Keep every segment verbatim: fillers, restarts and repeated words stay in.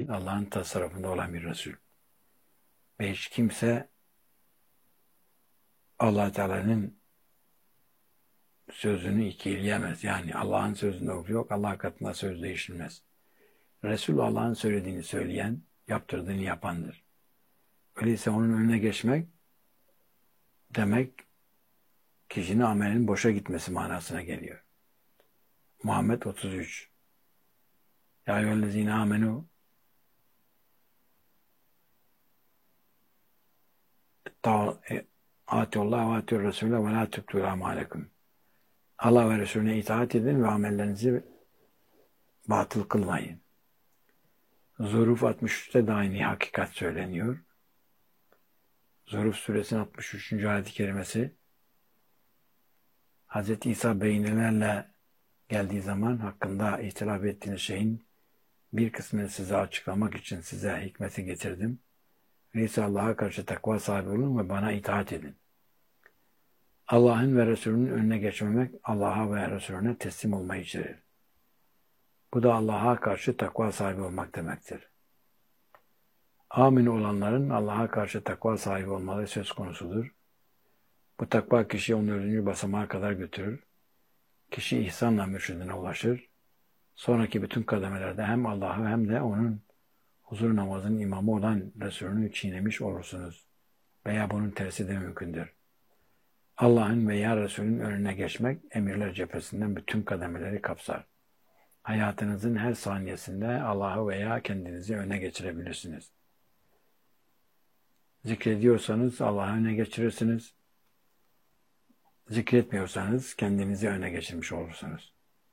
için Allah'ın tasarrufunda olan bir Resul. Ve hiç kimse Allah Teala'nın sözünü ikileyemez. Yani Allah'ın sözünde yok, Allah katında söz değişilmez. Resul Allah'ın söylediğini söyleyen, yaptırdığını yapandır. Öyleyse onun önüne geçmek demek kişinin amelinin boşa gitmesi manasına geliyor. Muhammed otuz üç. Ya eyyühellezine amenu Atiullah ve atiur Resulü ve la tübtû amalekum. Allah ve Resulüne itaat edin ve amellerinizi batıl kılmayın. Zuruf altmış üçte de aynı hakikat söyleniyor. Zuruf suresinin altmış üçüncü ayet-i kerimesi Hazreti İsa beynelerle geldiği zaman hakkında ihtilaf ettiğiniz şeyin bir kısmını size açıklamak için size hikmeti getirdim. Öyleyse Allah'a karşı takva sahibi olun ve bana itaat edin. Allah'ın ve Resulünün önüne geçmemek Allah'a ve Resulüne teslim olmayı içerir. Bu da Allah'a karşı takva sahibi olmak demektir. Amin olanların Allah'a karşı takva sahibi olmaları söz konusudur. Bu takva kişiyi on dördüncü basamağa kadar götürür. Kişi ihsanla mürşidine ulaşır. Sonraki bütün kademelerde hem Allah'ı hem de onun huzur namazının imamı olan Resulünü çiğnemiş olursunuz. Veya bunun tersi de mümkündür. Allah'ın veya Resulünün önüne geçmek emirler cephesinden bütün kademeleri kapsar. Hayatınızın her saniyesinde Allah'ı veya kendinizi öne geçirebilirsiniz. Zikrediyorsanız Allah'ı öne geçirirsiniz. Zikretmiyorsanız kendinizi öne geçirmiş olursunuz.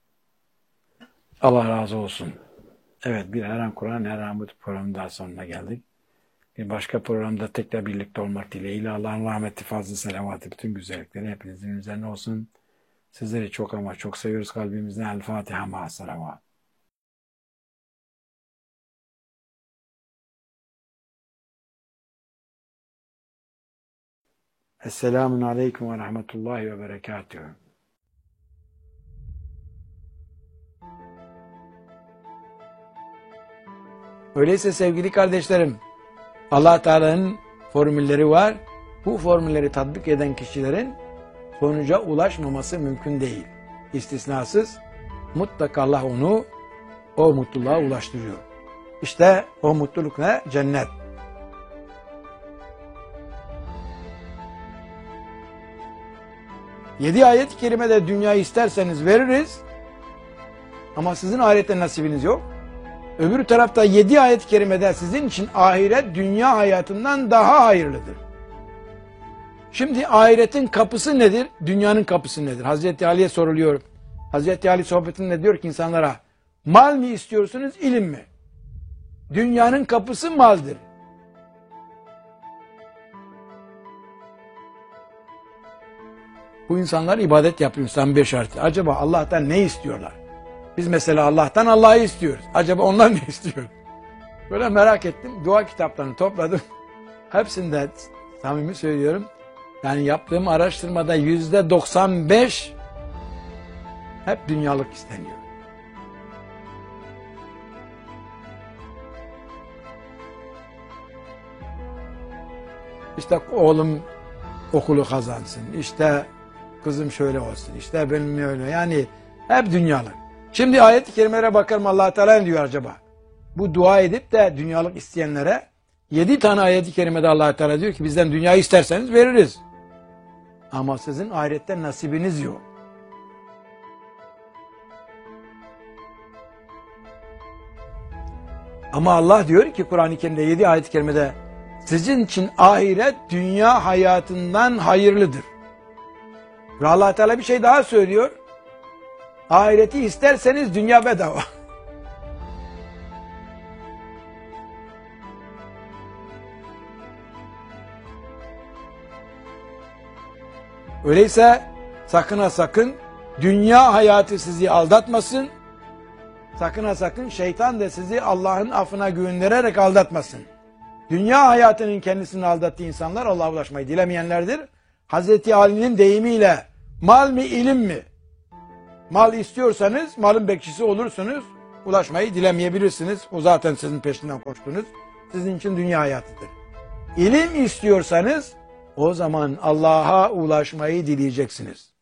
Allah razı olsun. Evet, bir Her An Kur'an, Her An Bu programının daha sonuna geldik. Bir başka programda tekrar birlikte olmak dileğiyle Allah'ın rahmeti, fazla selavatı, bütün güzellikleri hepinizin üzerine olsun. Sizleri çok ama çok seviyoruz kalbimizden. El Fatiha ma'a selavat. Esselamun aleyküm ve rahmetullahi ve berekatühü. Öyleyse sevgili kardeşlerim, Allah Teala'nın formülleri var. Bu formülleri tatbik eden kişilerin sonuca ulaşmaması mümkün değil. İstisnasız mutlaka Allah onu o mutluluğa ulaştırıyor. İşte o mutluluk ne? Cennet. Yedi ayet-i kerimede dünyayı isterseniz veririz ama sizin ahirette nasibiniz yok. Öbür tarafta yedi ayet-i kerimede sizin için ahiret dünya hayatından daha hayırlıdır. Şimdi ahiretin kapısı nedir? Dünyanın kapısı nedir? Hazreti Ali'ye soruluyor. Hazreti Ali sohbetinde diyor ki insanlara, mal mı istiyorsunuz, ilim mi? Dünyanın kapısı maldır. Bu insanlar ibadet yapıyor, samimi şartı. Acaba Allah'tan ne istiyorlar? Biz mesela Allah'tan Allah'ı istiyoruz. Acaba onlar ne istiyor? Böyle merak ettim. Dua kitaplarını topladım. Hepsinde samimi söylüyorum. Yani yaptığım araştırmada yüzde doksan beş hep dünyalık isteniyor. İşte oğlum okulu kazansın. İşte kızım şöyle olsun. İşte benim öyle. Yani hep dünyalık. Şimdi ayet-i kerimelere bakalım, Allah Teala ne diyor acaba? Bu dua edip de dünyalık isteyenlere yedi tane ayet-i kerimede Allah Teala diyor ki bizden dünyayı isterseniz veririz. Ama sizin ahirette nasibiniz yok. Ama Allah diyor ki Kur'an-ı Kerim'de yedi ayet-i kerimede sizin için ahiret dünya hayatından hayırlıdır. Ve Allah Teala bir şey daha söylüyor. Ahireti isterseniz dünya bedava. Öyleyse sakın ha sakın dünya hayatı sizi aldatmasın. Sakın ha sakın şeytan da sizi Allah'ın affına göndererek aldatmasın. Dünya hayatının kendisini aldattığı insanlar Allah'a ulaşmayı dilemeyenlerdir. Hazreti Ali'nin deyimiyle mal mi ilim mi? Mal istiyorsanız malın bekçisi olursunuz. ulaşmayı dilemeyebilirsiniz. O zaten sizin peşinden koştunuz. Sizin için dünya hayatıdır. İlim istiyorsanız o zaman Allah'a ulaşmayı dileyeceksiniz.